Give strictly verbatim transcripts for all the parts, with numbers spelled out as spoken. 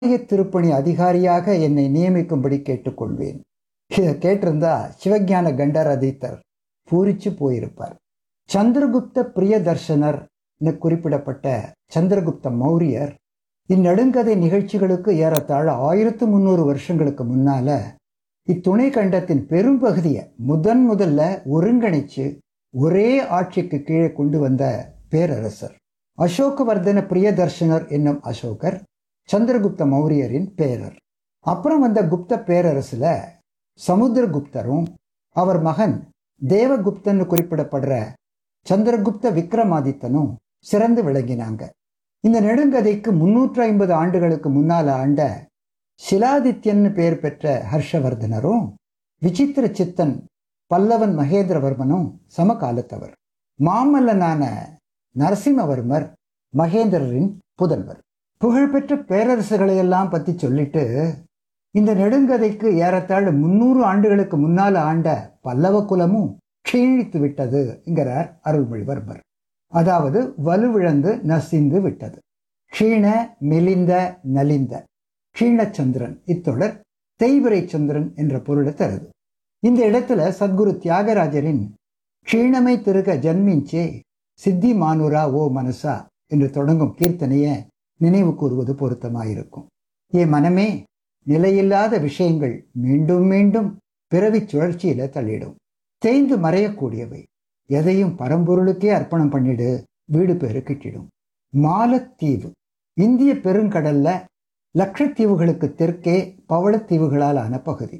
திருப்பணி அதிகாரியாக என்னை நியமிக்கும்படி கேட்டுக்கொள்வேன். இதை கேட்டிருந்தா சிவஞான கண்டரதித்தர் பூரிச்சு போயிருப்பார். சந்திரகுப்த பிரியதர்ஷனர் குறிப்பிடப்பட்ட சந்திரகுப்த மௌரியர் இந்நெடுங்கதை நிகழ்ச்சிகளுக்கு ஏறத்தாழ ஆயிரத்து முன்னூறு வருஷங்களுக்கு முன்னால இத்துணை கண்டத்தின் பெரும்பகுதியை முதன் முதல்ல ஒருங்கிணைச்சு ஒரே ஆட்சிக்கு கீழே கொண்டு வந்த பேரரசர். அசோகவர்தன பிரியதர்ஷனர் என்னும் அசோகர் சந்திரகுப்த மௌரியரின் பேரர். அப்புறம் வந்த குப்த பேரரசுல சமுத்திரகுப்தரும் அவர் மகன் தேவகுப்தன் குறிப்பிடப்படுற சந்திரகுப்த விக்ரமாதித்தனும் சிறந்து விளங்கினாங்க. இந்த நெடுங்கதைக்கு முன்னூற்றி ஐம்பது ஆண்டுகளுக்கு முன்னால ஆண்ட சிலாதித்யன் பெயர் பெற்ற ஹர்ஷவர்தனரும் விசித்திர சித்தன் பல்லவன் மகேந்திரவர்மனும் சமகாலத்தவர். மாமல்லனான நரசிம்மவர்மர் மகேந்திரரின் புதல்வர். புகழ்பெற்ற பேரரசுகளையெல்லாம் பத்தி சொல்லிட்டு இந்த நெடுங்கதைக்கு ஏறத்தாழ முன்னூறு ஆண்டுகளுக்கு முன்னால் ஆண்ட பல்லவ குலமும் க்ஷீணித்து விட்டது என்கிறார் அருள்மொழிவர்மர். அதாவது வலுவிழந்து நசிந்து விட்டது. க்ஷீண, மெலிந்த, நலிந்த. க்ஷீணச்சந்திரன் இத்தொடர் தேய்பிரை சந்திரன் என்ற பொருளை தருது. இந்த இடத்துல சத்குரு தியாகராஜரின் க்ஷீணமை திருக ஜன்மிஞ்சே சித்தி மானுரா ஓ மனசா என்று தொடங்கும் கீர்த்தனைய நினைவு கூறுவது பொருத்தமாயிருக்கும். ஏ மனமே, நிலையில்லாத விஷயங்கள் மீண்டும் மீண்டும் பிறவி சுழற்சியில தள்ளிடும். தேய்ந்து மறையக்கூடியவை. எதையும் பரம்பொருளுக்கே அர்ப்பணம் பண்ணிடு, வீடு பேரு கிட்டிடும். மாலத்தீவு இந்திய பெருங்கடல்ல லட்சத்தீவுகளுக்கு தெற்கே பவளத்தீவுகளால் ஆன பகுதி.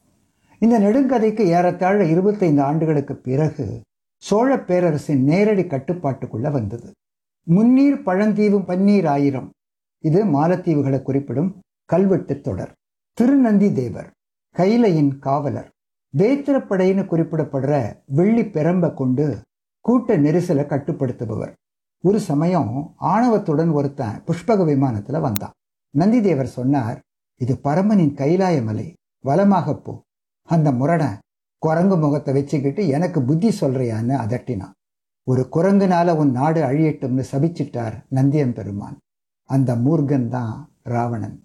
இந்த நெடுங்கதைக்கு ஏறத்தாழ இருபத்தைந்து ஆண்டுகளுக்கு பிறகு சோழ பேரரசின் நேரடி கட்டுப்பாட்டுக்குள்ள வந்தது. முன்னீர் பழந்தீவு பன்னீர் ஆயிரம் இது மாலத்தீவுகளை குறிப்பிடும் கல்வெட்டு தொடர். திருநந்தி தேவர் கைலையின் காவலர். வேத்திரப்படைன்னு குறிப்பிடப்படுற வெள்ளி பெரம்ப கொண்டு கூட்ட நெரிசலை கட்டுப்படுத்துபவர். ஒரு சமயம் ஆணவத்துடன் ஒருத்தன் புஷ்பக விமானத்துல வந்தான். நந்திதேவர் சொன்னார், இது பரமனின் கைலாய மலை, வலமாக போ. அந்த முரணை குரங்கு முகத்தை வச்சுக்கிட்டு எனக்கு புத்தி சொல்றியான்னு அதட்டினான். ஒரு குரங்குனால உன் நாடு அழியட்டும்னு சபிச்சிட்டார் நந்தியம் பெருமான். அந்த மூர்கன் தான் ராவணன்.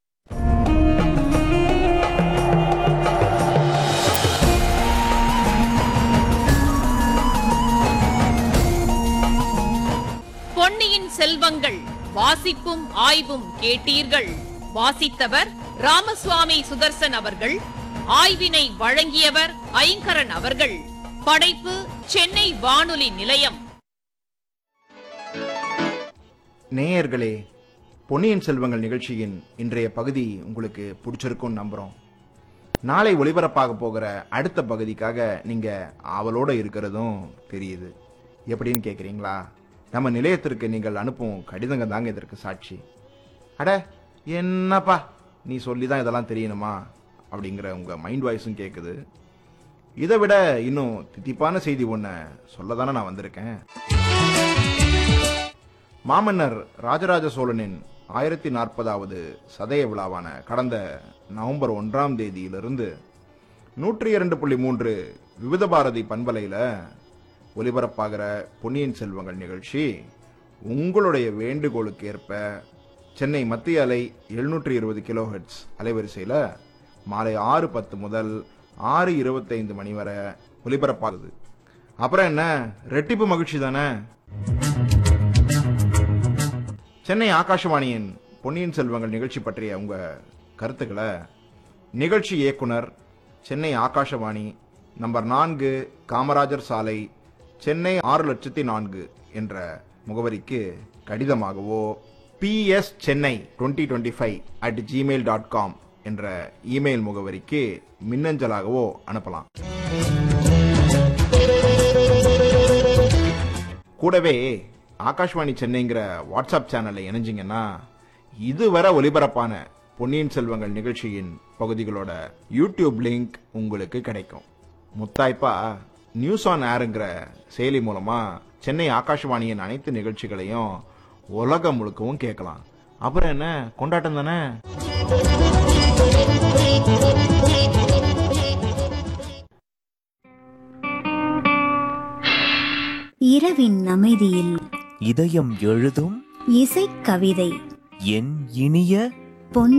பொன்னியின் செல்வங்கள் வாசிப்பும் ஆய்வும் கேட்டீர்கள். வாசித்தவர் ராமசுவாமி சுதர்சன் அவர்கள். ஆய்வினை வழங்கியவர் ஐங்கரன் அவர்கள். படைப்பு சென்னை வானொலி நிலையம். நேயர்களே, பொன்னியின் செல்வங்கள் நிகழ்ச்சியின் இன்றைய பகுதி உங்களுக்கு பிடிச்சிருக்கும்னு நம்புறோம். நாளை ஒளிபரப்பாக போகிற அடுத்த பகுதிக்காக நீங்க ஆவலோட இருக்கிறதும் தெரியுது. எப்படின்னு கேட்குறீங்களா? நம்ம நிலையத்திற்கு நீங்கள் அனுப்பும் கடிதங்க தாங்க இதற்கு சாட்சி. அட என்னப்பா நீ சொல்லி தான் இதெல்லாம் தெரியணுமா அப்படிங்கிற உங்க மைண்ட் வாய்ஸும் கேட்குது. இதை விட இன்னும் தித்திப்பான செய்தி ஒன்று சொல்ல தானே நான் வந்திருக்கேன். மாமன்னர் ராஜராஜ சோழனின் ஆயிரத்தி நாற்பதாவது சதய விழாவான கடந்த நவம்பர் ஒன்றாம் தேதியிலிருந்து நூற்றி இரண்டு புள்ளி மூன்று விவித பாரதி பண்பலையில் ஒலிபரப்பாகிற பொன்னியின் செல்வங்கள் நிகழ்ச்சி உங்களுடைய வேண்டுகோளுக்கு ஏற்ப சென்னை மத்திய அலை எழுநூற்றி இருபது கிலோ ஹெர்ட்ஸ் அலைவரிசையில் மாலை ஆறு பத்து முதல் ஆறு இருபத்தைந்து மணி வரை ஒலிபரப்பாகுது. அப்புறம் என்ன, ரெட்டிப்பு மகிழ்ச்சி தானே. சென்னை ஆகாஷவாணியின் பொன்னியின் செல்வங்கள் நிகழ்ச்சி பற்றிய உங்க கருத்துக்களை நிகழ்ச்சி இயக்குனர், சென்னை ஆகாஷவாணி, நம்பர் நான்கு, காமராஜர் சாலை, சென்னை ஆறு லட்சத்தி நான்கு என்ற முகவரிக்கு கடிதமாகவோ B S Chennai twenty twenty five at Gmail dot com என்ற இமெயில் முகவரிக்கு மின்னஞ்சலாகவோ அனுப்பலாம். கூடவே ஆகாஷ்வாணி சென்னைங்கிற வாட்ஸ்அப் சேனல்ல இணைஞ்சிங்கன்னா இதுவரை ஒலிபரப்பான பொன்னியின் செல்வங்கள் நிகழ்ச்சியின் பகுதிகளோட யூடியூப் லிங்க் உங்களுக்கு கிடைக்கும். முத்தாய்ப்பா நியூஸ் ஆன் ஏருங்கிற செயலி மூலமா சென்னை ஆகாஷ்வாணியின் அனைத்து நிகழ்ச்சிகளையும் உலகம் முழுக்கவும் கேட்கலாம். அப்புறம் என்ன, கொண்டாட்டம் தானே. இரவின் அமைதியில் இதயம் எழுதும் இசைக்கவிதை என் இனிய பொன்